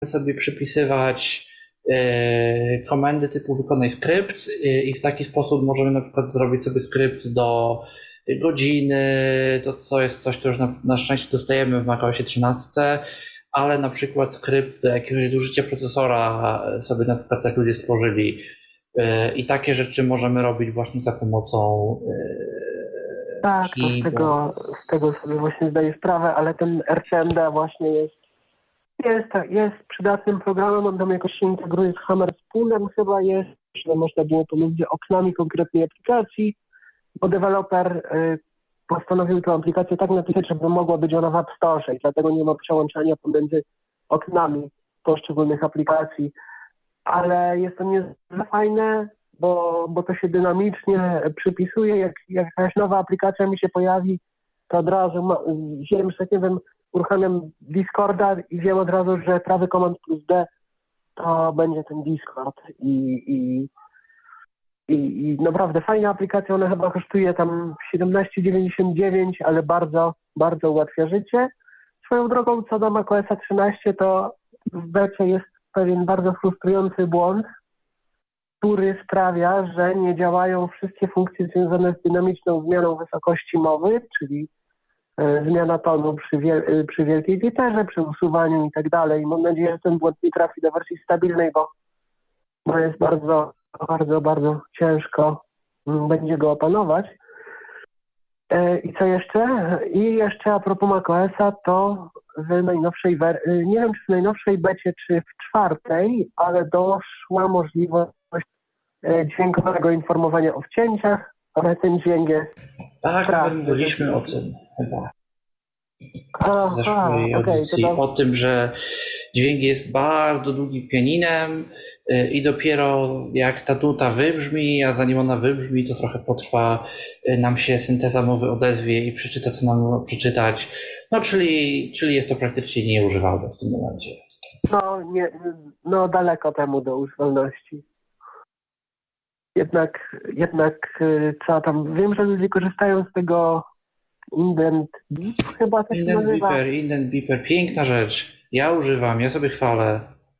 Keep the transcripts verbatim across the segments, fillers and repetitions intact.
sobie przypisywać yy, komendy typu wykonaj skrypt yy, i w taki sposób możemy na przykład zrobić sobie skrypt do godziny, to, to jest coś, co już na, na szczęście dostajemy w macOSie trzynaście, ale na przykład skrypt do jakiegoś użycia procesora sobie na przykład też ludzie stworzyli yy, i takie rzeczy możemy robić właśnie za pomocą yy, Tak, to z tego, z tego sobie właśnie zdaję sprawę, ale ten R C M D właśnie jest Jest, jest przydatnym programem, on tam jakoś się integruje z Hammer Spoonem, chyba jest, że można było pomiędzy oknami konkretnej aplikacji, bo deweloper y, postanowił tę aplikację tak napisać, żeby mogła być ona w App Store i dlatego nie ma przełączania pomiędzy oknami poszczególnych aplikacji, ale jest to niezwykle fajne, bo, bo to się dynamicznie przypisuje, jak, jak jakaś nowa aplikacja mi się pojawi, to od razu ma, wiem, że nie wiem, uruchamiam Discorda i wiem od razu, że prawy Command plus D to będzie ten Discord i, i, i, i naprawdę fajna aplikacja, ona chyba kosztuje tam siedemnaście dziewięćdziesiąt dziewięć, ale bardzo, bardzo ułatwia życie. Swoją drogą co do macOSa trzynaście, to w becie jest pewien bardzo frustrujący błąd, który sprawia, że nie działają wszystkie funkcje związane z dynamiczną zmianą wysokości mowy, czyli zmiana tonu przy, wiel- przy wielkiej literze, przy usuwaniu i tak dalej. Mam nadzieję, że ten błąd nie trafi do wersji stabilnej, bo, bo jest bardzo, bardzo, bardzo ciężko będzie go opanować. I co jeszcze? I jeszcze a propos macOSa, to w najnowszej, wer- nie wiem czy w najnowszej becie, czy w czwartej, ale doszła możliwość dźwiękowego informowania o wcięciach, ale ten dźwięk jest... Tak, nawet mówiliśmy o tym chyba w zeszłej okay, audycji, to... o tym, że dźwięk jest bardzo długim pianinem i dopiero jak ta nuta wybrzmi, a zanim ona wybrzmi, to trochę potrwa, nam się synteza mowy odezwie i przeczyta, co nam ma przeczytać. No, czyli, czyli jest to praktycznie nieużywalne w tym momencie. No, nie, no daleko temu do używalności. Jednak, jednak co tam, wiem, że ludzie korzystają z tego Indent Beep, chyba to się Indent nazywa. Beeper, Indent Beeper, piękna rzecz. Ja używam, ja sobie chwalę.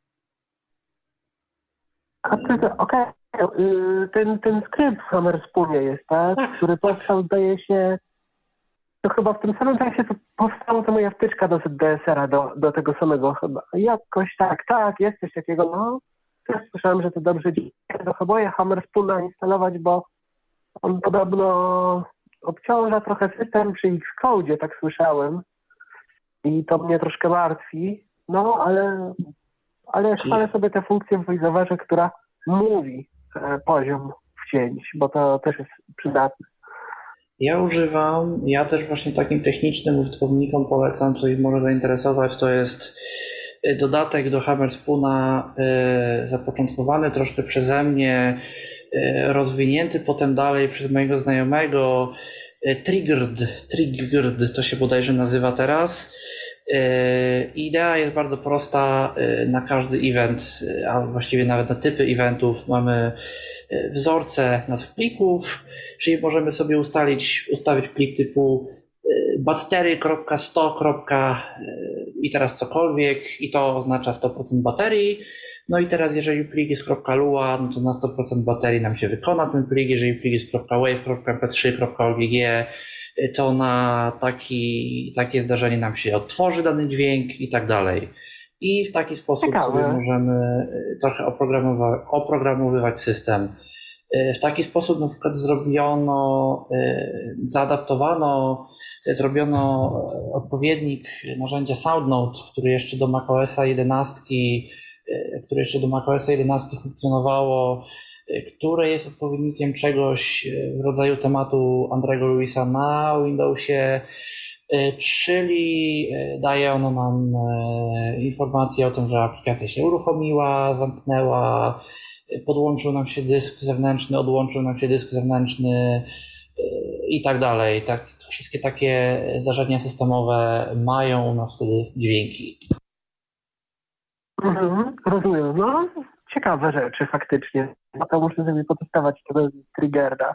A to, okej, okay. ten, ten skrypt w Hammer Spoonie jest, tak? tak Który tak. powstał, zdaje się, to chyba w tym samym czasie to powstała to moja wtyczka do Z D S R a, do, do tego samego chyba. Jakoś tak, tak, jest coś takiego, no. Też słyszałem, że to dobrze działa. To chyba je Hammer Spoona instalować, bo on podobno obciąża trochę system przy Xcode, tak słyszałem. I to mnie troszkę martwi. No, ale, ale chwalę sobie tę funkcję w VoiceOverze, która mówi e, poziom wcięć, bo to też jest przydatne. Ja używam, ja też właśnie takim technicznym użytkownikom polecam, co ich może zainteresować, to jest dodatek do Hammer Spoona y, zapoczątkowany troszkę przeze mnie, y, rozwinięty potem dalej przez mojego znajomego, y, Triggered, Triggered to się bodajże nazywa teraz. Y, idea jest bardzo prosta, y, na każdy event, y, a właściwie nawet na typy eventów mamy y, wzorce nazw plików, czyli możemy sobie ustalić, ustawić plik typu batery kropka sto. i teraz cokolwiek i to oznacza sto procent baterii. No i teraz jeżeli plik jest .lua, no to na sto procent baterii nam się wykona ten plik. Jeżeli plik jest .wave, em pe trzy, .ogg, to na taki, takie zdarzenie nam się odtworzy dany dźwięk i tak dalej. I w taki sposób Ciekawe. sobie możemy trochę oprogramowa- oprogramowywać system. W taki sposób na przykład zrobiono, zaadaptowano, zrobiono odpowiednik narzędzia SoundNote, który jeszcze do macOSa jedenaście, które jeszcze do macOSa jedenaście funkcjonowało, które jest odpowiednikiem czegoś w rodzaju tematu Andrego Lewisa na Windowsie, czyli daje ono nam informację o tym, że aplikacja się uruchomiła, zamknęła, podłączył nam się dysk zewnętrzny, odłączył nam się dysk zewnętrzny i tak dalej. Tak, wszystkie takie zdarzenia systemowe mają u nas wtedy dźwięki. Mhm, rozumiem. No, ciekawe rzeczy faktycznie. No to muszę sobie potestować tego Triggerda.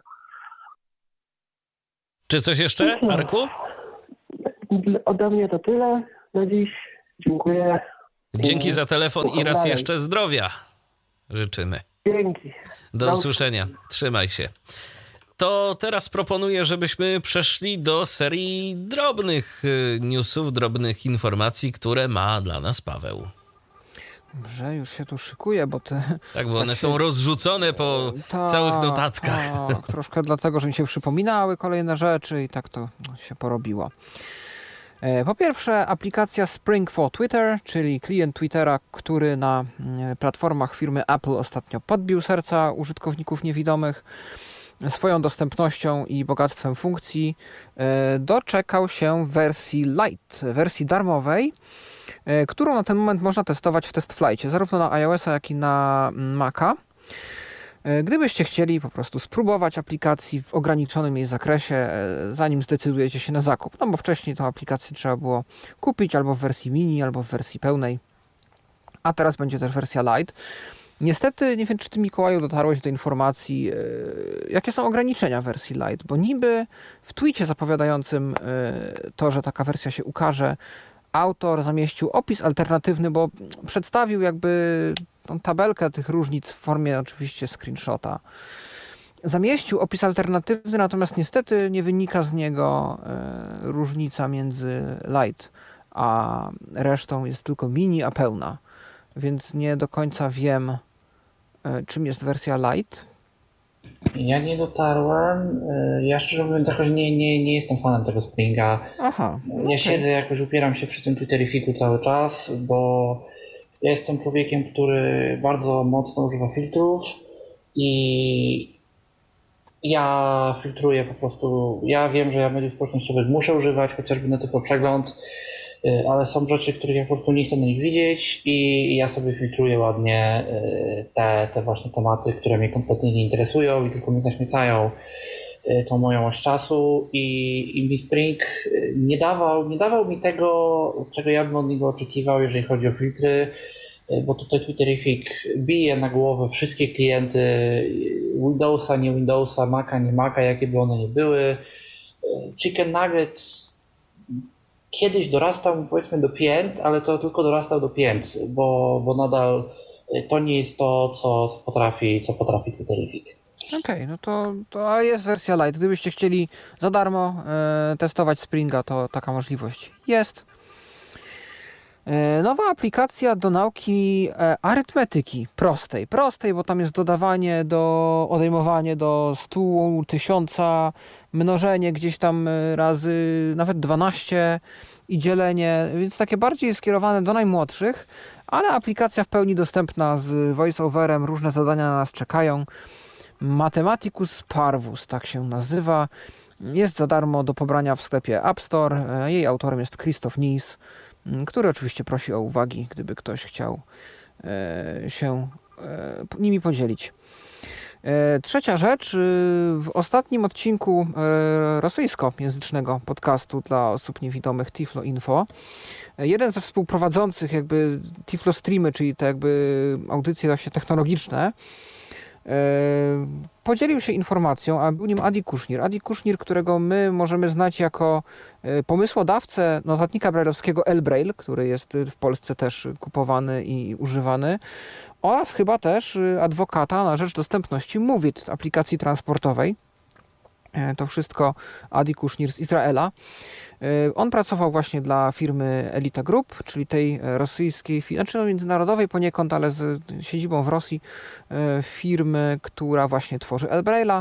Czy coś jeszcze, Arku? Ode mnie to tyle na dziś. Dziękuję. Dzięki za telefon i raz dalej. jeszcze zdrowia życzymy. Dzięki. Do Do usłyszenia. Trzymaj się. To teraz proponuję, żebyśmy przeszli do serii drobnych y, newsów, drobnych informacji, które ma dla nas Paweł. Dobrze, już się tu szykuję, bo te... Tak, bo one tak są się- rozrzucone po Tak, całych notatkach. Tak, troszkę dlatego, że mi się przypominały kolejne rzeczy i tak to się porobiło. E, Po pierwsze, aplikacja Spring for Twitter, czyli klient Twittera, który na mm, platformach firmy Apple ostatnio podbił serca użytkowników niewidomych swoją dostępnością i bogactwem funkcji, e, doczekał się wersji Lite, wersji darmowej, e, którą na ten moment można testować w TestFlightie, zarówno na iOS-a, jak i na Maca. E, Gdybyście chcieli po prostu spróbować aplikacji w ograniczonym jej zakresie, e, zanim zdecydujecie się na zakup, no bo wcześniej tą aplikację trzeba było kupić albo w wersji mini, albo w wersji pełnej, a teraz będzie też wersja Lite. Niestety, nie wiem, czy ty, Mikołaju, dotarłeś do informacji, yy, jakie są ograniczenia wersji Lite, bo niby w tweecie zapowiadającym yy, to, że taka wersja się ukaże, autor zamieścił opis alternatywny, bo przedstawił jakby tą tabelkę tych różnic w formie oczywiście screenshota. Zamieścił opis alternatywny, natomiast niestety nie wynika z niego yy, różnica między Lite a resztą, jest tylko mini, a pełna. Więc nie do końca wiem, e, czym jest wersja Lite. Ja nie dotarłem. y, Ja szczerze mówiąc jakoś nie, nie, nie jestem fanem tego Springa. Aha. Ja okej. siedzę, jakoś upieram się przy tym Twitterifiku cały czas, bo ja jestem człowiekiem, który bardzo mocno używa filtrów i ja filtruję po prostu. Ja wiem, że ja mediów społecznościowych muszę używać, chociażby na tylko przegląd, y, ale są rzeczy, których ja po prostu nie chcę na nich widzieć i ja sobie filtruję ładnie y, te, te właśnie tematy, które mnie kompletnie nie interesują i tylko mnie zaśmiecają y, tą moją oś czasu i, i mi Spring y, nie dawał, nie dawał mi tego, czego ja bym od niego oczekiwał, jeżeli chodzi o filtry, y, bo tutaj Twitterific bije na głowę wszystkie klienty y, Windowsa, nie Windowsa, Maca, nie Maca, jakie by one nie były. Y, Chicken Nugget kiedyś dorastał powiedzmy do pięt, ale to tylko dorastał do pięt, bo, bo nadal y, to nie jest to, co potrafi, co potrafi Twitterific. Okej, no to, to ale jest wersja Lite. Gdybyście chcieli za darmo e, testować Springa, to taka możliwość jest. E, nowa aplikacja do nauki e, arytmetyki prostej. Prostej, bo tam jest dodawanie, do odejmowanie do stu, tysiąca, mnożenie gdzieś tam e, razy nawet dwanaście i dzielenie, więc takie bardziej skierowane do najmłodszych, ale aplikacja w pełni dostępna z voice-overem, różne zadania na nas czekają. Mathematicus Parvus, tak się nazywa. Jest za darmo do pobrania w sklepie App Store. Jej autorem jest Christoph Nies, który oczywiście prosi o uwagi, gdyby ktoś chciał e, się e, nimi podzielić. E, Trzecia rzecz. e, W ostatnim odcinku e, rosyjskojęzycznego podcastu dla osób niewidomych Tiflo Info, e, jeden ze współprowadzących jakby Tiflo Streamy, czyli te jakby audycje właśnie technologiczne, podzielił się informacją, a był nim Adi Kusznir. Adi Kusznir, którego my możemy znać jako pomysłodawcę notatnika brajlowskiego L-Braille, który jest w Polsce też kupowany i używany, oraz chyba też adwokata na rzecz dostępności Moovit, aplikacji transportowej. To wszystko Adi Kusznir z Izraela. On pracował właśnie dla firmy Elita Group, czyli tej rosyjskiej, znaczy no międzynarodowej poniekąd, ale z siedzibą w Rosji, firmy, która właśnie tworzy L-Braille'a.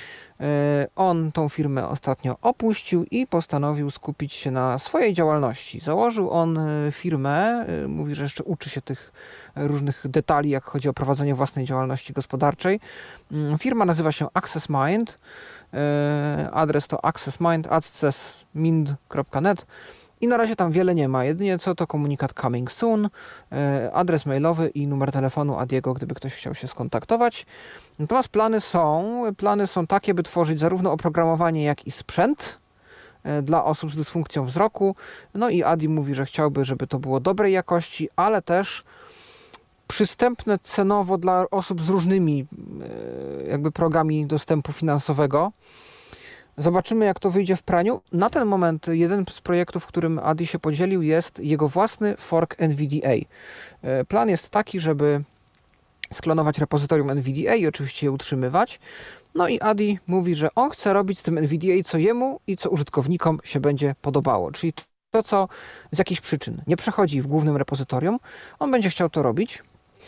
On tą firmę ostatnio opuścił i postanowił skupić się na swojej działalności. Założył on firmę, mówi, że jeszcze uczy się tych różnych detali, jak chodzi o prowadzenie własnej działalności gospodarczej. Firma nazywa się Access Mind. Adres to accessmind, accessmind kropka net i na razie tam wiele nie ma, jedynie co to komunikat coming soon, adres mailowy i numer telefonu Adiego, gdyby ktoś chciał się skontaktować. Natomiast plany są, plany są takie, by tworzyć zarówno oprogramowanie, jak i sprzęt dla osób z dysfunkcją wzroku. No i Adi mówi, że chciałby, żeby to było dobrej jakości, ale też przystępne cenowo dla osób z różnymi jakby progami dostępu finansowego. Zobaczymy, jak to wyjdzie w praniu. Na ten moment jeden z projektów, w którym Adi się podzielił, jest jego własny fork N V D A. Plan jest taki, żeby sklonować repozytorium N V D A i oczywiście je utrzymywać. No i Adi mówi, że on chce robić z tym N V D A co jemu i co użytkownikom się będzie podobało. Czyli to, co z jakichś przyczyn nie przechodzi w głównym repozytorium, on będzie chciał to robić.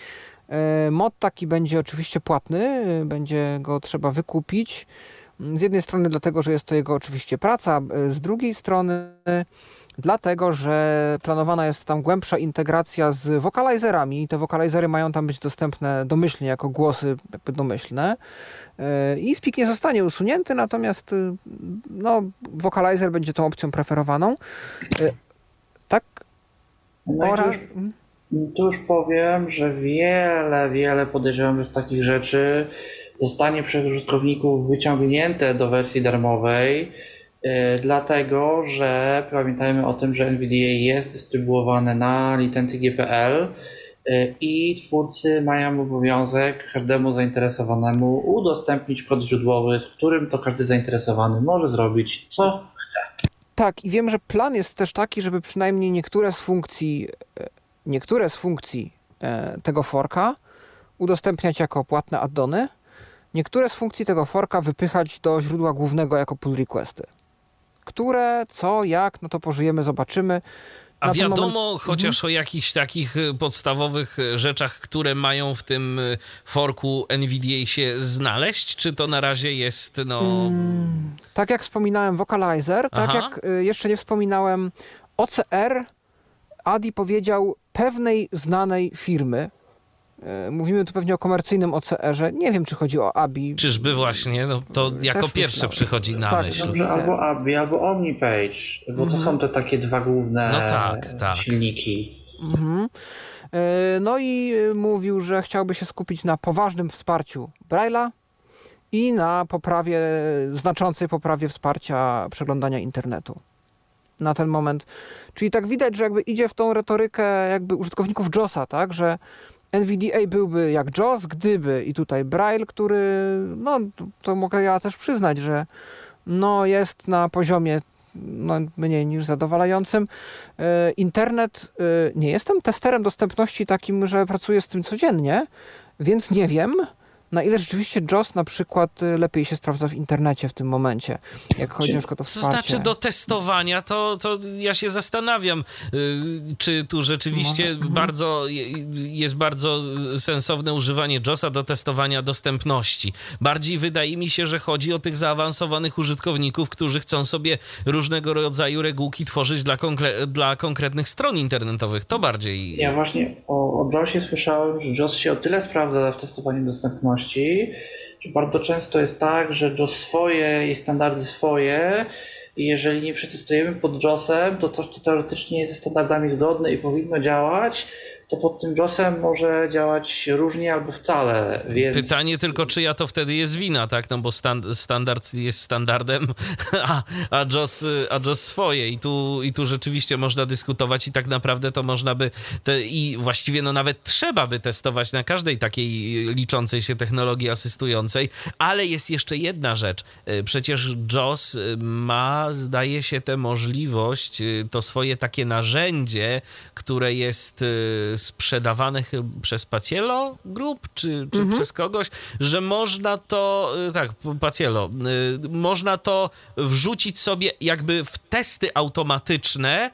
Mod taki będzie oczywiście płatny, będzie go trzeba wykupić. Z jednej strony dlatego, że jest to jego oczywiście praca, z drugiej strony dlatego, że planowana jest tam głębsza integracja z wokalizerami. Te wokalizery mają tam być dostępne domyślnie jako głosy jakby domyślne. I speak nie zostanie usunięty, natomiast no, wokalizer będzie tą opcją preferowaną. Tak? No i tu już, tu już powiem, że wiele, wiele podejrzewam, że z takich rzeczy zostanie przez użytkowników wyciągnięte do wersji darmowej, yy, dlatego, że pamiętajmy o tym, że N V D A jest dystrybuowane na licencji G P L yy, i twórcy mają obowiązek każdemu zainteresowanemu udostępnić kod źródłowy, z którym to każdy zainteresowany może zrobić co chce. Tak, i wiem, że plan jest też taki, żeby przynajmniej niektóre z funkcji, niektóre z funkcji tego forka udostępniać jako płatne addony, niektóre z funkcji tego forka wypychać do źródła głównego jako pull requesty. Które, co, jak, no to pożyjemy, zobaczymy. A Na wiadomo moment... chociaż mhm. o jakichś takich podstawowych rzeczach, które mają w tym forku N V D A się znaleźć? Czy to na razie jest, no... Hmm, tak jak wspominałem Vocalizer, Aha. tak jak y, jeszcze nie wspominałem O C R, Adi powiedział pewnej znanej firmy. Y, mówimy tu pewnie o komercyjnym O C R-ze. Nie wiem, czy chodzi o Abi. Czyżby właśnie, no to jako Też pierwsze myślałem. przychodzi na Tak, myśl. Dobrze, albo Abi, albo OmniPage, bo to Mhm. są te takie dwa główne No tak, tak. silniki. Mhm. Y, No i y, mówił, że chciałby się skupić na poważnym wsparciu Braille'a i na poprawie, znaczącej poprawie wsparcia przeglądania internetu. Na ten moment. Czyli tak widać, że jakby idzie w tą retorykę jakby użytkowników JOSa, tak, że N V D A byłby jak JOS, gdyby i tutaj Braille, który, no to mogę ja też przyznać, że no jest na poziomie no, mniej niż zadowalającym. E, internet, e, nie jestem testerem dostępności takim, że pracuję z tym codziennie, więc nie wiem, na ile rzeczywiście JOS na przykład lepiej się sprawdza w internecie w tym momencie, jak chodzi na przykład o To wsparcie. znaczy do testowania, to, to ja się zastanawiam, czy tu rzeczywiście Może, bardzo jest bardzo sensowne używanie JOSa do testowania dostępności. Bardziej wydaje mi się, że chodzi o tych zaawansowanych użytkowników, którzy chcą sobie różnego rodzaju regułki tworzyć dla, konkre- dla konkretnych stron internetowych. To bardziej... Ja właśnie o, o JOSie słyszałem, że JOS się o tyle sprawdza w testowaniu dostępności, że bardzo często jest tak, że JOS swoje i standardy swoje i jeżeli nie przetestujemy pod JOSem, to coś, co teoretycznie jest ze standardami zgodne i powinno działać, to pod tym JOSem może działać różnie albo wcale, więc... Pytanie tylko, czyja to wtedy jest wina, tak? No bo stan- standard jest standardem, a, a, JOS, a JOS swoje. I tu, I tu rzeczywiście można dyskutować i tak naprawdę to można by te, i właściwie no nawet trzeba by testować na każdej takiej liczącej się technologii asystującej, ale jest jeszcze jedna rzecz. Przecież JOS ma, zdaje się, tę możliwość, to swoje takie narzędzie, które jest sprzedawane przez Pacielo Group, czy, czy mhm. przez kogoś, że można to, tak, Pacielo, można to wrzucić sobie jakby w testy automatyczne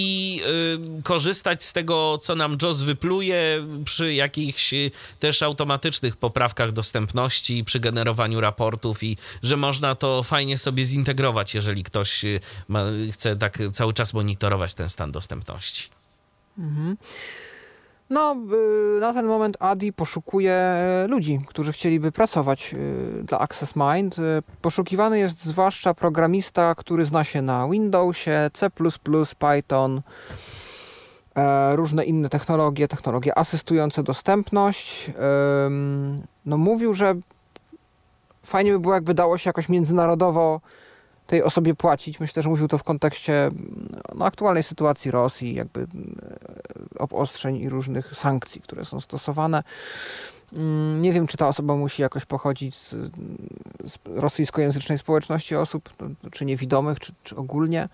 i y, korzystać z tego, co nam JOS wypluje przy jakichś też automatycznych poprawkach dostępności, przy generowaniu raportów i że można to fajnie sobie zintegrować, jeżeli ktoś ma, chce tak cały czas monitorować ten stan dostępności. Mhm. No, na ten moment Adi poszukuje ludzi, którzy chcieliby pracować dla Access Mind. Poszukiwany jest zwłaszcza programista, który zna się na Windowsie, C plus plus, Python, różne inne technologie, technologie asystujące dostępność. No, mówił, że fajnie by było, jakby dało się jakoś międzynarodowo tej osobie płacić. Myślę, że mówił to w kontekście no, aktualnej sytuacji Rosji, jakby obostrzeń i różnych sankcji, które są stosowane. Nie wiem, czy ta osoba musi jakoś pochodzić z, z rosyjskojęzycznej społeczności osób, czy niewidomych, czy, czy ogólnie.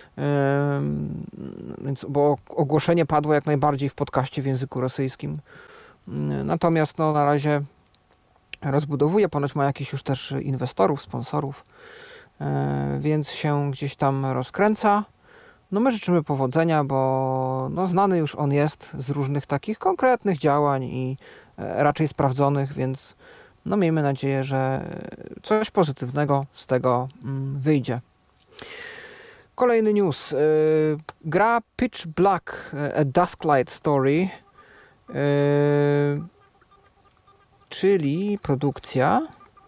Więc, bo ogłoszenie padło jak najbardziej w podcaście w języku rosyjskim. Natomiast no, na razie rozbudowuje, ponoć ma jakichś już też inwestorów, sponsorów, więc się gdzieś tam rozkręca. No my życzymy powodzenia, bo no, znany już on jest z różnych takich konkretnych działań i raczej sprawdzonych, więc no miejmy nadzieję, że coś pozytywnego z tego wyjdzie. Kolejny news. Gra Pitch Black, A Dusklight Story, czyli produkcja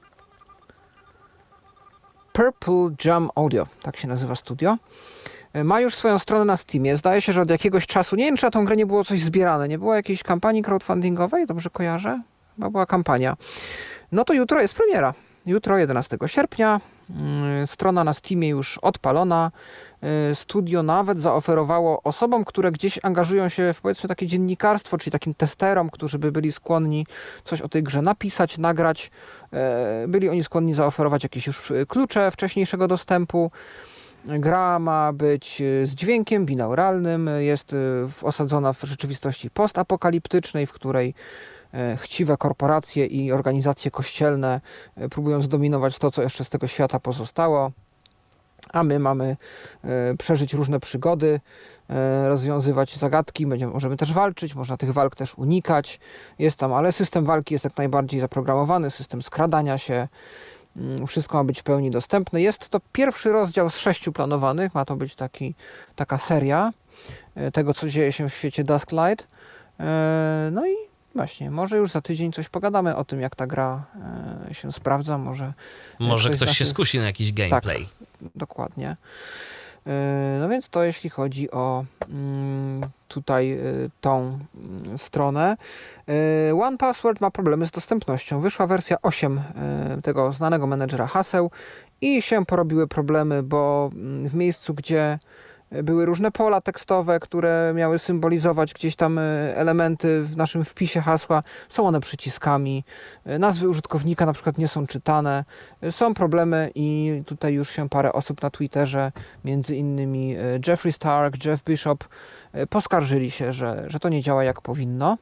Purple Jam Audio, tak się nazywa studio. Ma już swoją stronę na Steamie. Zdaje się, że od jakiegoś czasu, nie wiem, czy na tą grę nie było coś zbierane, nie było jakiejś kampanii crowdfundingowej, dobrze kojarzę? Chyba była kampania. No to jutro jest premiera. Jutro, jedenastego sierpnia. Strona na Steamie już odpalona. Studio nawet zaoferowało osobom, które gdzieś angażują się w, powiedzmy, takie dziennikarstwo, czyli takim testerom, którzy by byli skłonni coś o tej grze napisać, nagrać. Byli oni skłonni zaoferować jakieś już klucze wcześniejszego dostępu. Gra ma być z dźwiękiem binauralnym, jest osadzona w rzeczywistości postapokaliptycznej, w której chciwe korporacje i organizacje kościelne próbują zdominować to, co jeszcze z tego świata pozostało, a my mamy przeżyć różne przygody, rozwiązywać zagadki, będziemy, możemy też walczyć, można tych walk też unikać, jest tam, ale system walki jest jak najbardziej zaprogramowany, system skradania się, wszystko ma być w pełni dostępne. Jest to pierwszy rozdział z sześciu planowanych, ma to być taki, taka seria tego, co dzieje się w świecie Dusklight. No i właśnie, może już za tydzień coś pogadamy o tym, jak ta gra się sprawdza. Może, może ktoś, ktoś naszych... się skusi na jakiś gameplay. Tak, dokładnie. No więc to jeśli chodzi o tutaj tą stronę. One Password ma problemy z dostępnością. Wyszła wersja osiem tego znanego menedżera haseł i się porobiły problemy, bo w miejscu, gdzie były różne pola tekstowe, które miały symbolizować gdzieś tam elementy w naszym wpisie hasła, są one przyciskami. Nazwy użytkownika na przykład nie są czytane. Są problemy i tutaj już się parę osób na Twitterze, między innymi Jeffrey Stark, Jeff Bishop, poskarżyli się, że, że to nie działa jak powinno.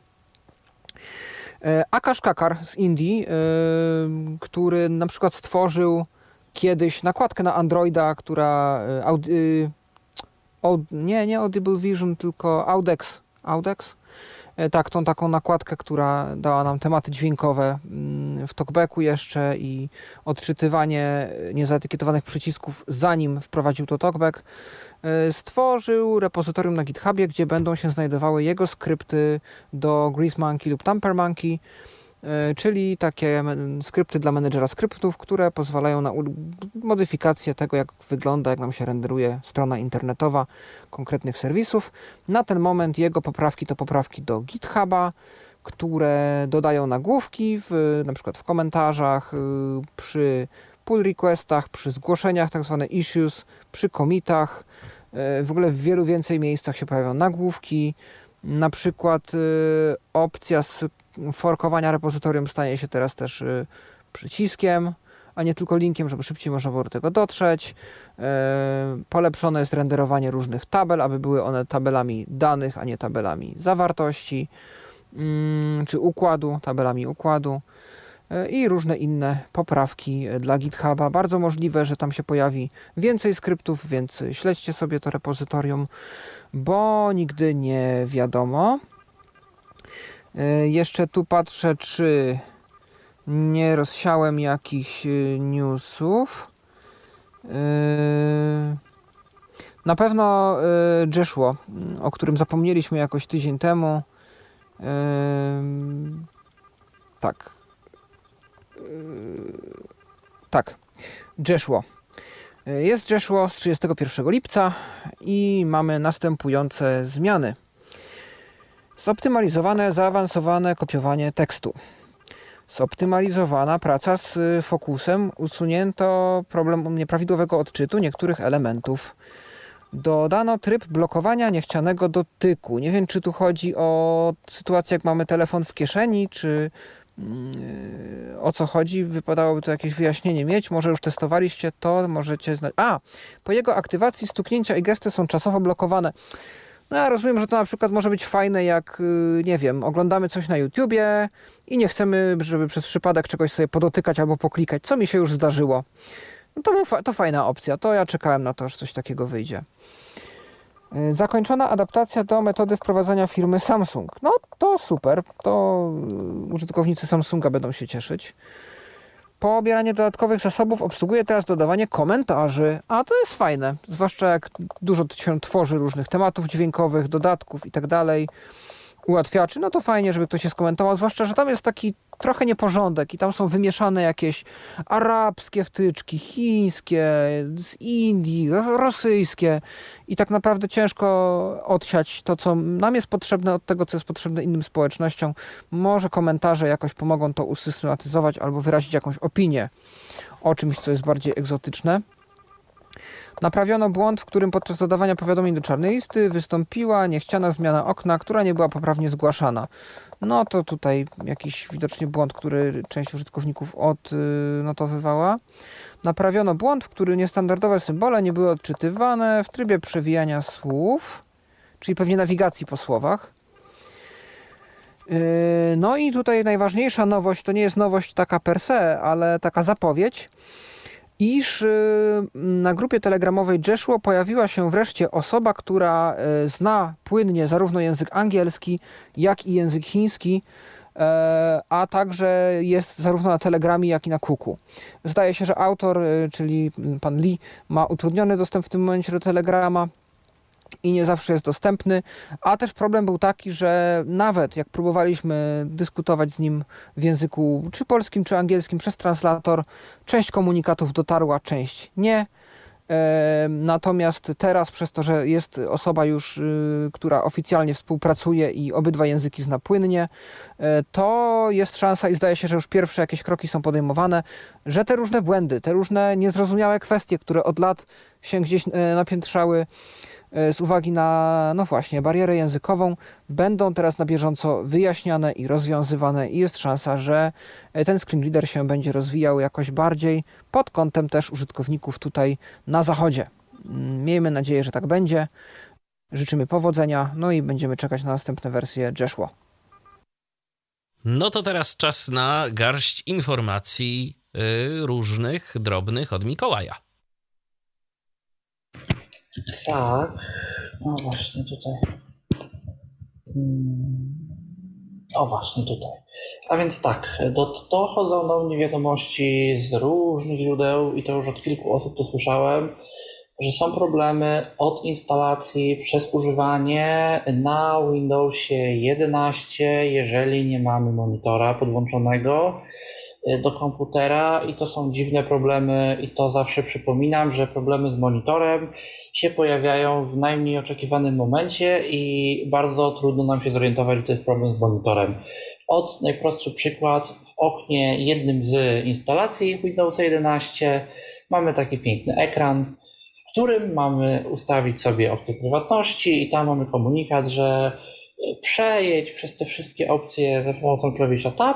Akash Kakar z Indii, który na przykład stworzył kiedyś nakładkę na Androida, która audi- nie, nie Audible Vision, tylko Audex. Audex? Tak, tą taką nakładkę, która dała nam tematy dźwiękowe w talkbacku jeszcze i odczytywanie niezaetykietowanych przycisków, zanim wprowadził to talkback. Stworzył repozytorium na GitHubie, gdzie będą się znajdowały jego skrypty do GreaseMonkey lub TamperMonkey, czyli takie skrypty dla menedżera skryptów, które pozwalają na modyfikację tego, jak wygląda, jak nam się renderuje strona internetowa konkretnych serwisów. Na ten moment jego poprawki to poprawki do GitHuba, które dodają nagłówki, w, na przykład w komentarzach, przy pull requestach, przy zgłoszeniach, tak zwane issues, przy commitach. W ogóle w wielu więcej miejscach się pojawiają nagłówki. Na przykład y, opcja z forkowania repozytorium stanie się teraz też y, przyciskiem, a nie tylko linkiem, żeby szybciej można było do tego dotrzeć. Y, polepszone jest renderowanie różnych tabel, aby były one tabelami danych, a nie tabelami zawartości, y, czy układu, tabelami układu. I różne inne poprawki dla GitHuba. Bardzo możliwe, że tam się pojawi więcej skryptów, więc śledźcie sobie to repozytorium, bo nigdy nie wiadomo. Jeszcze tu patrzę, czy nie rozsiałem jakichś newsów. Na pewno Joshua, o którym zapomnieliśmy jakoś tydzień temu. Tak. Tak, Joshua. Jest Joshua z trzydziestego pierwszego lipca i mamy następujące zmiany. Zoptymalizowane, zaawansowane kopiowanie tekstu. zoptymalizowana praca z fokusem, usunięto problem nieprawidłowego odczytu niektórych elementów. Dodano tryb blokowania niechcianego dotyku. Nie wiem, czy tu chodzi o sytuację, jak mamy telefon w kieszeni, czy yy, o co chodzi. Wypadałoby tu jakieś wyjaśnienie mieć. Może już testowaliście to, możecie znać. A, po jego aktywacji stuknięcia i gesty są czasowo blokowane. No ja rozumiem, że to na przykład może być fajne, jak, yy, nie wiem, oglądamy coś na YouTubie i nie chcemy, żeby przez przypadek czegoś sobie podotykać albo poklikać, co mi się już zdarzyło. No to, był fa- to fajna opcja, to ja czekałem na to, że coś takiego wyjdzie. Yy, Zakończona adaptacja do metody wprowadzania firmy Samsung. No to super, to yy, użytkownicy Samsunga będą się cieszyć. Pobieranie dodatkowych zasobów obsługuje teraz dodawanie komentarzy, a to jest fajne, zwłaszcza jak dużo się tworzy różnych tematów dźwiękowych, dodatków i tak dalej, ułatwiaczy, no to fajnie, żeby ktoś się skomentował, zwłaszcza, że tam jest taki trochę nieporządek i tam są wymieszane jakieś arabskie wtyczki, chińskie, z Indii, rosyjskie i tak naprawdę ciężko odsiać to, co nam jest potrzebne od tego, co jest potrzebne innym społecznościom. Może komentarze jakoś pomogą to usystematyzować albo wyrazić jakąś opinię o czymś, co jest bardziej egzotyczne. Naprawiono błąd, w którym podczas dodawania powiadomień do czarnej listy wystąpiła niechciana zmiana okna, która nie była poprawnie zgłaszana. No to tutaj jakiś widocznie błąd, który część użytkowników odnotowywała. Naprawiono błąd, w którym niestandardowe symbole nie były odczytywane w trybie przewijania słów, czyli pewnie nawigacji po słowach. No i tutaj najważniejsza nowość, to nie jest nowość taka per se, ale taka zapowiedź, iż na grupie telegramowej Jeshua pojawiła się wreszcie osoba, która zna płynnie zarówno język angielski, jak i język chiński, a także jest zarówno na Telegramie, jak i na Kuku. Zdaje się, że autor, czyli pan Lee, ma utrudniony dostęp w tym momencie do Telegrama i nie zawsze jest dostępny, a też problem był taki, że nawet jak próbowaliśmy dyskutować z nim w języku czy polskim, czy angielskim przez translator, część komunikatów dotarła, część nie. E, natomiast teraz, przez to, że jest osoba już, y, która oficjalnie współpracuje i obydwa języki zna płynnie, e, to jest szansa i zdaje się, że już pierwsze jakieś kroki są podejmowane, że te różne błędy, te różne niezrozumiałe kwestie, które od lat się gdzieś e, napiętrzały, z uwagi na, no właśnie, barierę językową, będą teraz na bieżąco wyjaśniane i rozwiązywane i jest szansa, że ten screen reader się będzie rozwijał jakoś bardziej pod kątem też użytkowników tutaj na zachodzie. Miejmy nadzieję, że tak będzie. Życzymy powodzenia, no i będziemy czekać na następne wersje Jeshua. No to teraz czas na garść informacji yy, różnych, drobnych od Mikołaja. Tak, no właśnie tutaj. O właśnie tutaj. A więc tak, do, dochodzą do mnie wiadomości z różnych źródeł i to już od kilku osób to słyszałem, że są problemy od instalacji przez używanie na Windowsie jedenaście, jeżeli nie mamy monitora podłączonego do komputera i to są dziwne problemy i to zawsze przypominam, że problemy z monitorem się pojawiają w najmniej oczekiwanym momencie i bardzo trudno nam się zorientować, że to jest problem z monitorem. Od najprostszy przykład, w oknie jednym z instalacji Windowsa jedenaście mamy taki piękny ekran, w którym mamy ustawić sobie opcję prywatności i tam mamy komunikat, że przejedź przez te wszystkie opcje za pomocą klawisza Tab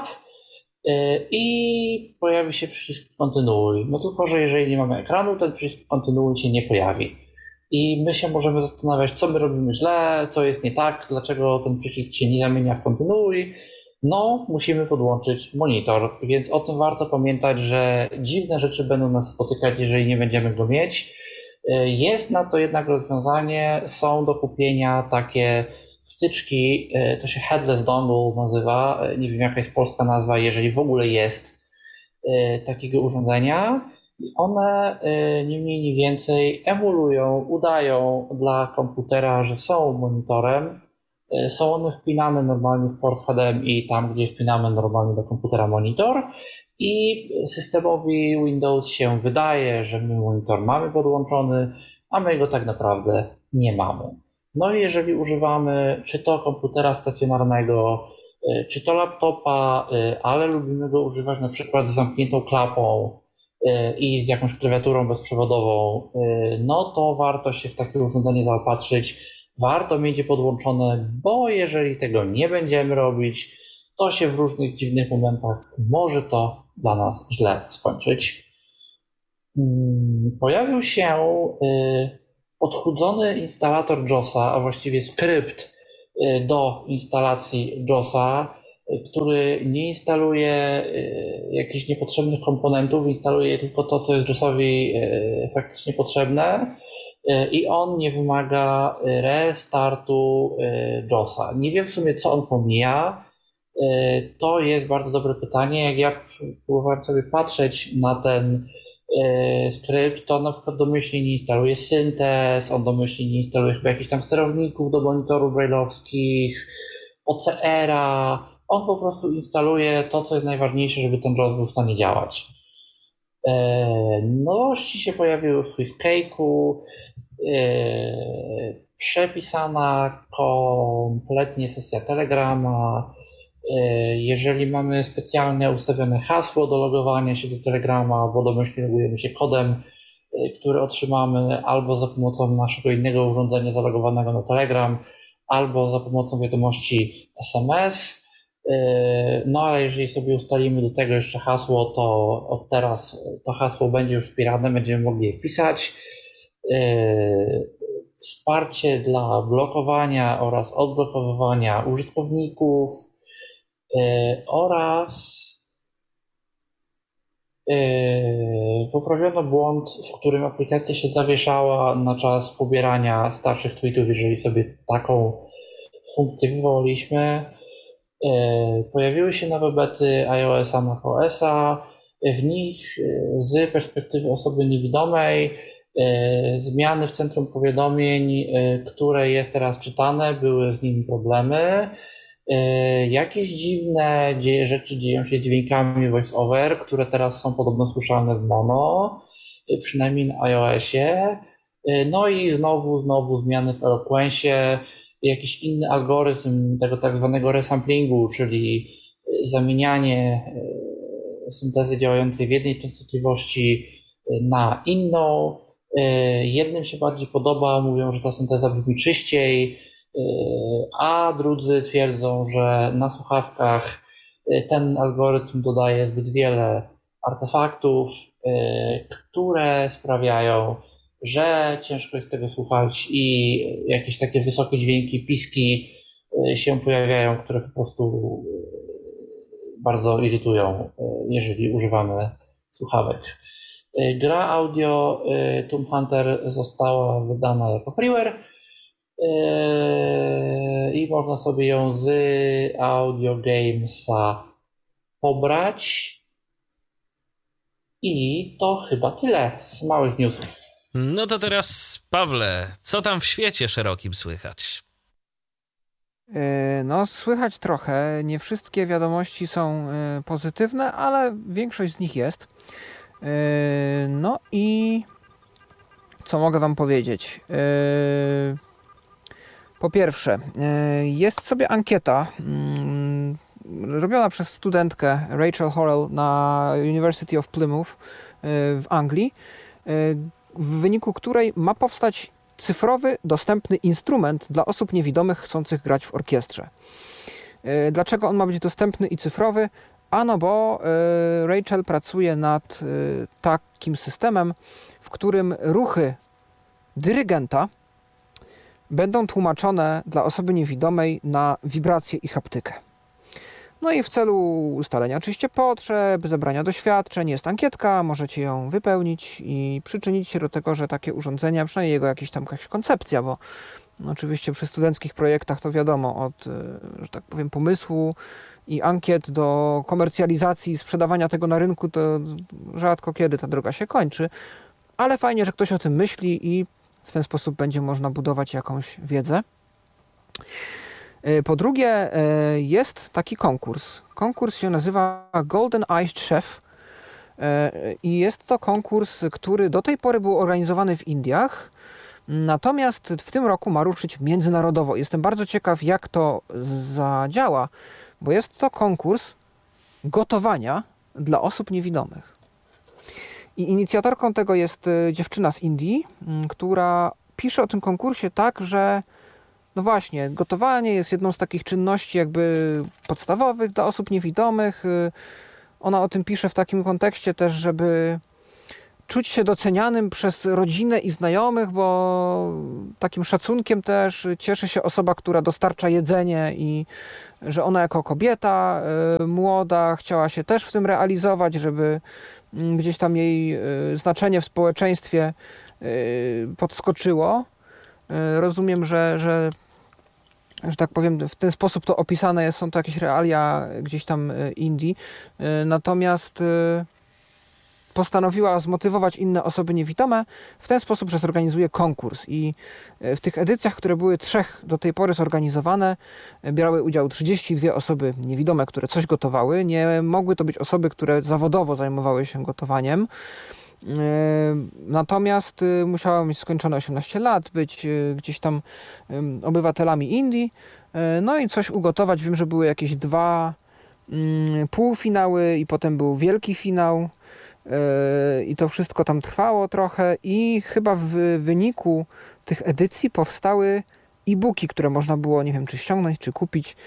i pojawi się przycisk kontynuuj. No tylko, że jeżeli nie mamy ekranu, ten przycisk kontynuuj się nie pojawi. I my się możemy zastanawiać, co my robimy źle, co jest nie tak, dlaczego ten przycisk się nie zamienia w kontynuuj. No, musimy podłączyć monitor, więc o tym warto pamiętać, że dziwne rzeczy będą nas spotykać, jeżeli nie będziemy go mieć. Jest na to jednak rozwiązanie, są do kupienia takie wtyczki, to się headless dongle nazywa, nie wiem jaka jest polska nazwa, jeżeli w ogóle jest takiego urządzenia. I one nie mniej, nie więcej emulują, udają dla komputera, że są monitorem. Są one wpinane normalnie w port H D M I, tam gdzie wpinamy normalnie do komputera monitor i systemowi Windows się wydaje, że my monitor mamy podłączony, a my go tak naprawdę nie mamy. No i jeżeli używamy czy to komputera stacjonarnego, czy to laptopa, ale lubimy go używać na przykład z zamkniętą klapą i z jakąś klawiaturą bezprzewodową, no to warto się w takie urządzenie zaopatrzyć. Warto mieć je podłączone, bo jeżeli tego nie będziemy robić, to się w różnych dziwnych momentach może to dla nas źle skończyć. Pojawił się odchudzony instalator JOSa, a właściwie skrypt do instalacji JOSa, który nie instaluje jakichś niepotrzebnych komponentów, instaluje tylko to, co jest JOSowi faktycznie potrzebne i on nie wymaga restartu JOSa. Nie wiem w sumie, co on pomija. To jest bardzo dobre pytanie. Jak ja próbowałem sobie patrzeć na ten skrypt, to on na przykład domyślnie nie instaluje syntez, on domyślnie nie instaluje chyba jakichś tam sterowników do monitorów braille'owskich, O C R-a. On po prostu instaluje to, co jest najważniejsze, żeby ten JOS był w stanie działać. Nowości się pojawiły w SwissCake'u. Przepisana kompletnie sesja Telegrama. Jeżeli mamy specjalnie ustawione hasło do logowania się do Telegrama, bo domyślnie logujemy się kodem, który otrzymamy albo za pomocą naszego innego urządzenia zalogowanego na Telegram, albo za pomocą wiadomości S M S. No ale jeżeli sobie ustalimy do tego jeszcze hasło, to od teraz to hasło będzie już wspierane, będziemy mogli je wpisać. Wsparcie dla blokowania oraz odblokowywania użytkowników oraz poprawiono błąd, w którym aplikacja się zawieszała na czas pobierania starszych tweetów, jeżeli sobie taką funkcję wywołaliśmy. Pojawiły się nowe bety iOS-a, macOS-a. W nich z perspektywy osoby niewidomej zmiany w centrum powiadomień, które jest teraz czytane, były z nimi problemy. Jakieś dziwne dzieje, rzeczy dzieją się z dźwiękami voice-over, które teraz są podobno słyszalne w mono, przynajmniej na iOSie. No i znowu, znowu zmiany w Eloquencie, jakiś inny algorytm tego tak zwanego resamplingu, czyli zamienianie syntezy działającej w jednej częstotliwości na inną. Jednym się bardziej podoba, mówią, że ta synteza brzmi czyściej, a drudzy twierdzą, że na słuchawkach ten algorytm dodaje zbyt wiele artefaktów, które sprawiają, że ciężko jest tego słuchać i jakieś takie wysokie dźwięki, piski się pojawiają, które po prostu bardzo irytują, jeżeli używamy słuchawek. Gra audio Tomb Hunter została wydana jako freeware i można sobie ją z Audio Gamesa pobrać. I to chyba tyle z małych newsów. No to teraz, Pawle, co tam w świecie szerokim słychać? No, słychać trochę. Nie wszystkie wiadomości są pozytywne, ale większość z nich jest. No i co mogę wam powiedzieć? Po pierwsze, jest sobie ankieta robiona przez studentkę Rachel Horrell na University of Plymouth w Anglii, w wyniku której ma powstać cyfrowy, dostępny instrument dla osób niewidomych chcących grać w orkiestrze. Dlaczego on ma być dostępny i cyfrowy? Ano bo Rachel pracuje nad takim systemem, w którym ruchy dyrygenta będą tłumaczone dla osoby niewidomej na wibrację i haptykę. No i w celu ustalenia oczywiście potrzeb, zebrania doświadczeń jest ankietka, możecie ją wypełnić i przyczynić się do tego, że takie urządzenia, przynajmniej jego jakaś tam jakaś koncepcja, bo no oczywiście przy studenckich projektach to wiadomo, od, że tak powiem, pomysłu i ankiet do komercjalizacji i sprzedawania tego na rynku, to rzadko kiedy ta droga się kończy, ale fajnie, że ktoś o tym myśli i w ten sposób będzie można budować jakąś wiedzę. Po drugie, jest taki konkurs. Konkurs się nazywa Golden Eyed Chef i jest to konkurs, który do tej pory był organizowany w Indiach, natomiast w tym roku ma ruszyć międzynarodowo. Jestem bardzo ciekaw, jak to zadziała, bo jest to konkurs gotowania dla osób niewidomych. I inicjatorką tego jest dziewczyna z Indii, która pisze o tym konkursie tak, że no właśnie, gotowanie jest jedną z takich czynności jakby podstawowych dla osób niewidomych. Ona o tym pisze w takim kontekście też, żeby czuć się docenianym przez rodzinę i znajomych, bo takim szacunkiem też cieszy się osoba, która dostarcza jedzenie i że ona jako kobieta młoda chciała się też w tym realizować, żeby gdzieś tam jej znaczenie w społeczeństwie podskoczyło. Rozumiem, że, że, że tak powiem, w ten sposób to opisane jest, są to jakieś realia gdzieś tam Indii. Natomiast postanowiła zmotywować inne osoby niewidome w ten sposób, że zorganizuje konkurs. I w tych edycjach, które były trzech do tej pory zorganizowane, brały udział trzydzieści dwie osoby niewidome, które coś gotowały. Nie mogły to być osoby, które zawodowo zajmowały się gotowaniem. Natomiast musiała mieć skończone osiemnaście lat, być gdzieś tam obywatelami Indii, no i coś ugotować. Wiem, że były jakieś dwa półfinały i potem był wielki finał i to wszystko tam trwało trochę i chyba w wyniku tych edycji powstały e-booki, które można było, nie wiem, czy ściągnąć, czy kupić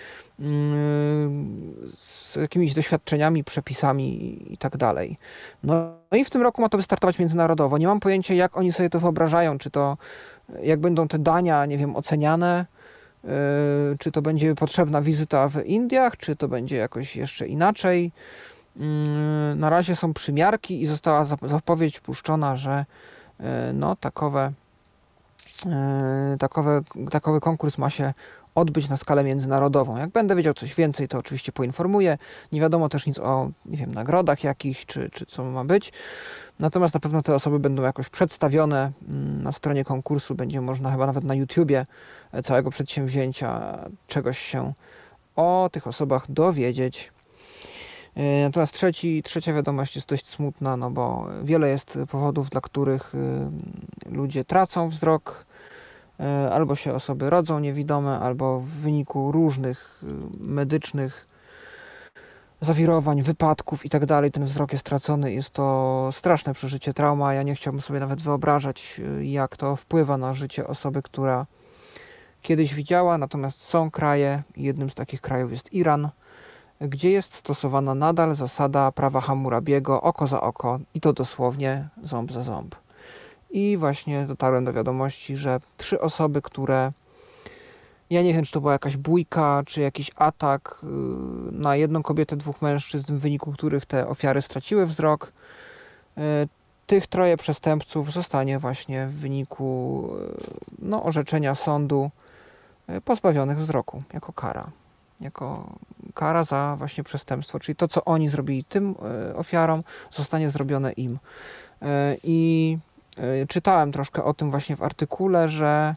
z jakimiś doświadczeniami, przepisami i tak dalej. No i w tym roku ma to wystartować międzynarodowo. Nie mam pojęcia, jak oni sobie to wyobrażają, czy to, jak będą te dania, nie wiem, oceniane, czy to będzie potrzebna wizyta w Indiach, czy to będzie jakoś jeszcze inaczej. Na razie są przymiarki i została zapowiedź puszczona, że no takowe, takowe, takowy konkurs ma się odbyć na skalę międzynarodową. Jak będę wiedział coś więcej, to oczywiście poinformuję. Nie wiadomo też nic o, nie wiem, nagrodach jakichś, czy, czy co ma być. Natomiast na pewno te osoby będą jakoś przedstawione na stronie konkursu. Będzie można chyba nawet na YouTubie całego przedsięwzięcia czegoś się o tych osobach dowiedzieć. Natomiast trzeci, trzecia wiadomość jest dość smutna, no bo wiele jest powodów, dla których ludzie tracą wzrok, albo się osoby rodzą niewidome, albo w wyniku różnych medycznych zawirowań, wypadków i tak dalej ten wzrok jest tracony. Jest to straszne przeżycie, trauma. Ja nie chciałbym sobie nawet wyobrażać, jak to wpływa na życie osoby, która kiedyś widziała. Natomiast są kraje, jednym z takich krajów jest Iran, gdzie jest stosowana nadal zasada prawa Hammurabiego, oko za oko i to dosłownie ząb za ząb. I właśnie dotarłem do wiadomości, że trzy osoby, które, ja nie wiem, czy to była jakaś bójka, czy jakiś atak na jedną kobietę, dwóch mężczyzn, w wyniku których te ofiary straciły wzrok, tych troje przestępców zostanie właśnie w wyniku no, orzeczenia sądu pozbawionych wzroku jako kara. Jako kara za właśnie przestępstwo, czyli to, co oni zrobili tym ofiarom, zostanie zrobione im. I czytałem troszkę o tym właśnie w artykule, że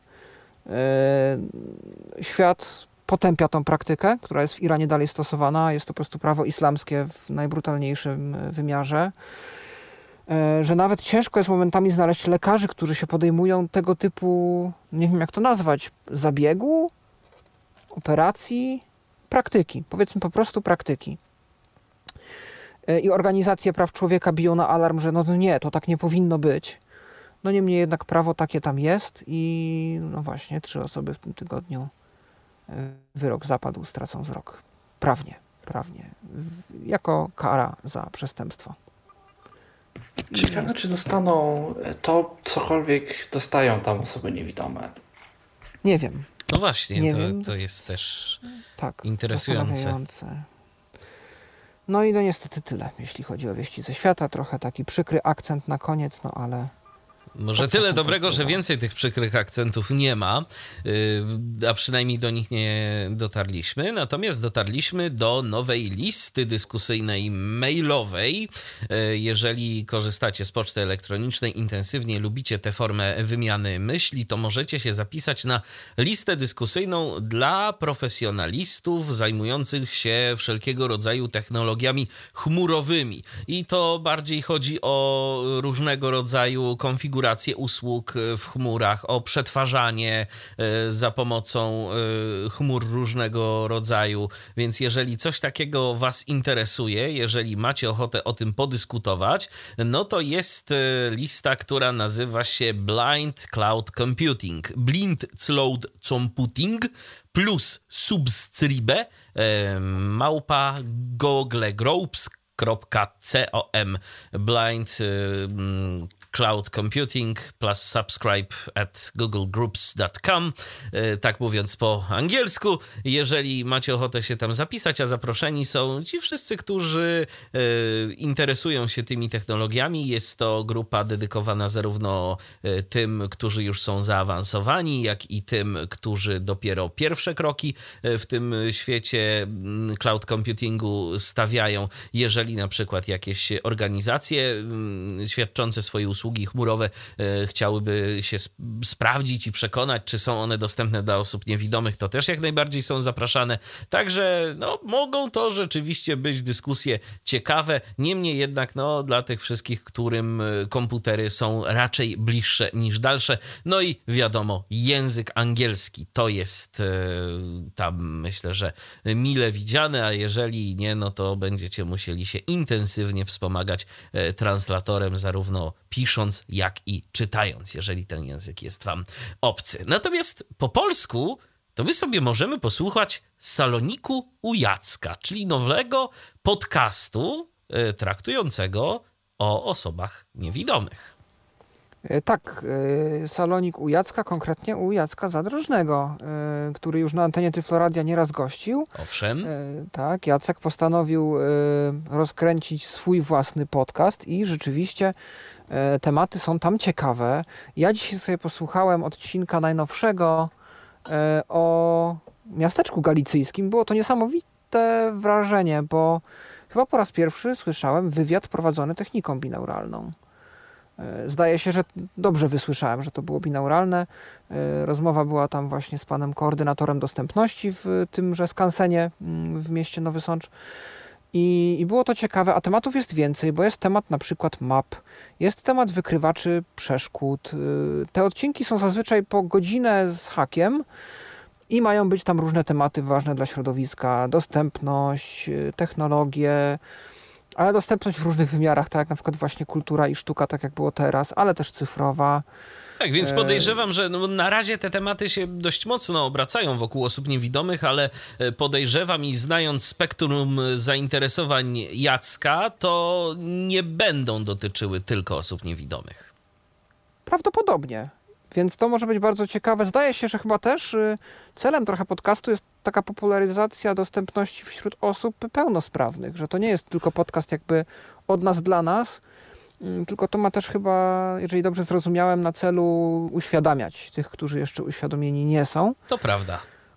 świat potępia tą praktykę, która jest w Iranie dalej stosowana. Jest to po prostu prawo islamskie w najbrutalniejszym wymiarze. Że nawet ciężko jest momentami znaleźć lekarzy, którzy się podejmują tego typu, nie wiem jak to nazwać, zabiegu, operacji, praktyki, powiedzmy po prostu praktyki. I organizacje praw człowieka biją na alarm, że no nie, to tak nie powinno być. No niemniej jednak prawo takie tam jest i no właśnie trzy osoby w tym tygodniu wyrok zapadł, stracą wzrok. Prawnie, prawnie. Jako kara za przestępstwo. Ciekawe, czy dostaną to, cokolwiek dostają tam osoby niewidome. Nie wiem. No właśnie, Nie to, wiem. to jest też tak, interesujące. zastanawiające. No i no niestety tyle, jeśli chodzi o wieści ze świata. Trochę taki przykry akcent na koniec, no ale... Może tyle dobrego, że więcej tych przykrych akcentów nie ma, a przynajmniej do nich nie dotarliśmy. Natomiast dotarliśmy do nowej listy dyskusyjnej mailowej. Jeżeli korzystacie z poczty elektronicznej, intensywnie lubicie tę formę wymiany myśli, to możecie się zapisać na listę dyskusyjną dla profesjonalistów zajmujących się wszelkiego rodzaju technologiami chmurowymi. I to bardziej chodzi o różnego rodzaju konfiguracje konfigurację usług w chmurach, o przetwarzanie za pomocą chmur różnego rodzaju. Więc jeżeli coś takiego was interesuje, jeżeli macie ochotę o tym podyskutować, no to jest lista, która nazywa się Blind Cloud Computing. Blind Cloud Computing plus subscribe małpa googlegroups kropka com. Blind Cloud Computing plus subscribe at googlegroups dot com, tak mówiąc po angielsku. Jeżeli macie ochotę się tam zapisać, a zaproszeni są ci wszyscy, którzy interesują się tymi technologiami. Jest to grupa dedykowana zarówno tym, którzy już są zaawansowani, jak i tym, którzy dopiero pierwsze kroki w tym świecie cloud computingu stawiają. Jeżeli na przykład jakieś organizacje świadczące swoje usługi usługi chmurowe e, chciałyby się sp- sprawdzić i przekonać, czy są one dostępne dla osób niewidomych, to też jak najbardziej są zapraszane. Także no, mogą to rzeczywiście być dyskusje ciekawe. Niemniej jednak no, dla tych wszystkich, którym komputery są raczej bliższe niż dalsze. No i wiadomo, język angielski to jest e, tam myślę, że mile widziany, a jeżeli nie, no to będziecie musieli się intensywnie wspomagać e, translatorem zarówno pisząc, jak i czytając, jeżeli ten język jest wam obcy. Natomiast po polsku to my sobie możemy posłuchać Saloniku u Jacka, czyli nowego podcastu y, traktującego o osobach niewidomych. Tak, Salonik u Jacka, konkretnie u Jacka Zadrożnego, który już na antenie Tyfloradia nieraz gościł. Owszem. Tak, Jacek postanowił rozkręcić swój własny podcast i rzeczywiście tematy są tam ciekawe. Ja dzisiaj sobie posłuchałem odcinka najnowszego o miasteczku galicyjskim. Było to niesamowite wrażenie, bo chyba po raz pierwszy słyszałem wywiad prowadzony techniką binauralną. Zdaje się, że dobrze wysłyszałem, że to było binauralne. Rozmowa była tam właśnie z panem koordynatorem dostępności w tymże skansenie w mieście Nowy Sącz. I, I było to ciekawe, a tematów jest więcej, bo jest temat na przykład map, jest temat wykrywaczy przeszkód. Te odcinki są zazwyczaj po godzinę z hakiem i mają być tam różne tematy ważne dla środowiska, dostępność, technologie, ale dostępność w różnych wymiarach, tak jak na przykład właśnie kultura i sztuka, tak jak było teraz, ale też cyfrowa. Tak, więc podejrzewam, że no na razie te tematy się dość mocno obracają wokół osób niewidomych, ale podejrzewam i znając spektrum zainteresowań Jacka, to nie będą dotyczyły tylko osób niewidomych. Prawdopodobnie. Więc to może być bardzo ciekawe. Zdaje się, że chyba też celem trochę podcastu jest taka popularyzacja dostępności wśród osób pełnosprawnych, że to nie jest tylko podcast jakby od nas dla nas, tylko to ma też chyba, jeżeli dobrze zrozumiałem, na celu uświadamiać tych, którzy jeszcze uświadomieni nie są. To prawda.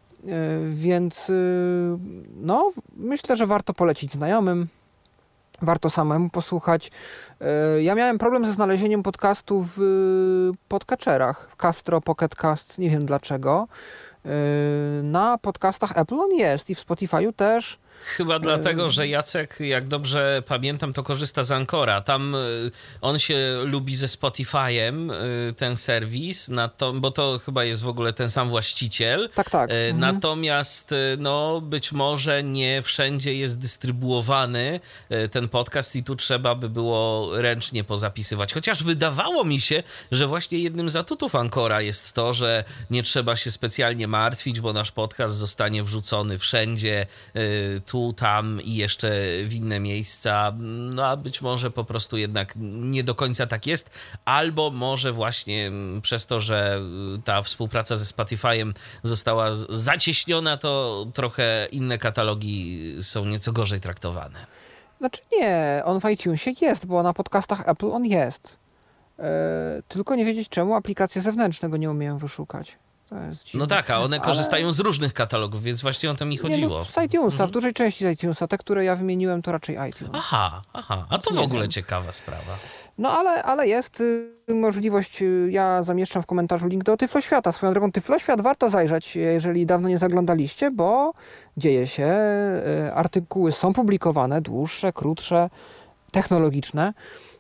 Więc no, myślę, że warto polecić znajomym. Warto samemu posłuchać. Ja miałem problem ze znalezieniem podcastu w podcatcherach, w Castro, Pocket Cast, nie wiem dlaczego. Na podcastach Apple on jest i w Spotify'u też. Chyba dlatego, że Jacek, jak dobrze pamiętam, to korzysta z Ancora. Tam on się lubi ze Spotify'em, ten serwis, na to, bo to chyba jest w ogóle ten sam właściciel. Tak, tak. Natomiast no, być może nie wszędzie jest dystrybuowany ten podcast i tu trzeba by było ręcznie pozapisywać. Chociaż wydawało mi się, że właśnie jednym z atutów Ancora jest to, że nie trzeba się specjalnie martwić, bo nasz podcast zostanie wrzucony wszędzie, tu, tam i jeszcze w inne miejsca, no a być może po prostu jednak nie do końca tak jest, albo może właśnie przez to, że ta współpraca ze Spotify'em została zacieśniona, to trochę inne katalogi są nieco gorzej traktowane. Znaczy nie, on w iTunesie jest, bo na podcastach Apple on jest. Yy, tylko nie wiedzieć czemu aplikacje zewnętrzne go nie umieją wyszukać. No tak, a one korzystają ale... z różnych katalogów, więc właśnie o to mi chodziło. Nie, no, z iTunesa, mhm. w dużej części z iTunesa. Te, które ja wymieniłem, to raczej iTunes. Aha, aha, a to w ogóle ciekawa sprawa. No ale, ale jest y, możliwość, y, ja zamieszczam w komentarzu link do Tyfloświata. Swoją drogą Tyfloświat warto zajrzeć, jeżeli dawno nie zaglądaliście, bo dzieje się, y, artykuły są publikowane, dłuższe, krótsze, technologiczne.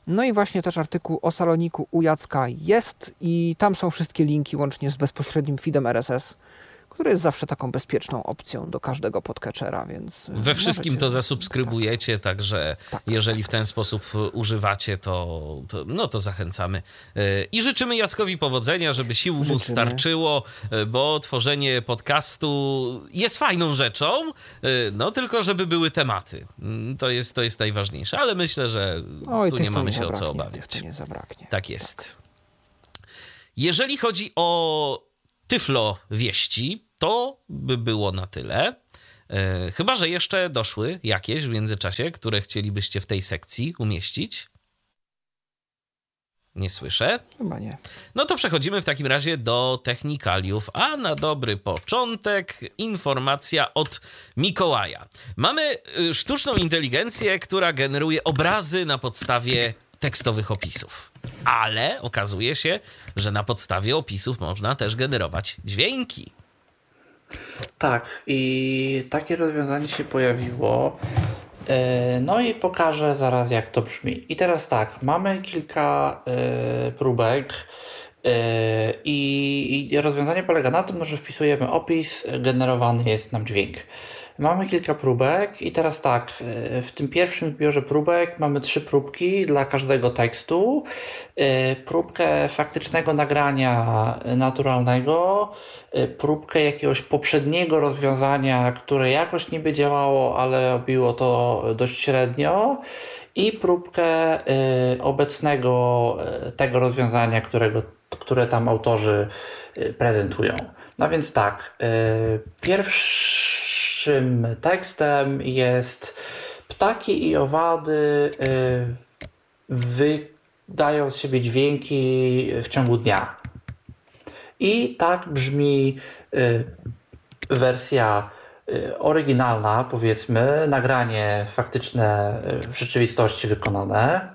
No i właśnie też artykuł o Saloniku u Jacka jest i tam są wszystkie linki łącznie z bezpośrednim feedem R S S, który jest zawsze taką bezpieczną opcją do każdego podcatchera, więc... We wszystkim możecie... to zasubskrybujecie, tak. Także tak, jeżeli w ten sposób używacie, to, to, no to zachęcamy. I życzymy Jackowi powodzenia, żeby sił życzymy. mu starczyło, bo tworzenie podcastu jest fajną rzeczą, no tylko żeby były tematy. To jest, to jest najważniejsze, ale myślę, że Oj, tu nie mamy nie się o co zabraknie, obawiać. tych to nie zabraknie. Tak jest. Jeżeli chodzi o Tyflo wieści, to by było na tyle. E, chyba że jeszcze doszły jakieś w międzyczasie, które chcielibyście w tej sekcji umieścić. Nie słyszę. Chyba nie. No to przechodzimy w takim razie do technikaliów, a na dobry początek informacja od Mikołaja. Mamy sztuczną inteligencję, która generuje obrazy na podstawie tekstowych opisów. Ale okazuje się, że na podstawie opisów można też generować dźwięki. Tak, i takie rozwiązanie się pojawiło. No i pokażę zaraz, jak to brzmi. I teraz tak, mamy kilka y, próbek y, i rozwiązanie polega na tym, że wpisujemy opis, generowany jest nam dźwięk. Mamy kilka próbek i teraz tak, w tym pierwszym zbiorze próbek mamy trzy próbki dla każdego tekstu. Próbkę faktycznego nagrania naturalnego, próbkę jakiegoś poprzedniego rozwiązania, które jakoś niby działało, ale robiło to dość średnio, i próbkę obecnego tego rozwiązania, którego, które tam autorzy prezentują. No więc tak, pierwszy Pierwszym tekstem jest: ptaki i owady wydają z siebie dźwięki w ciągu dnia. I tak brzmi wersja oryginalna, powiedzmy, nagranie faktyczne w rzeczywistości wykonane.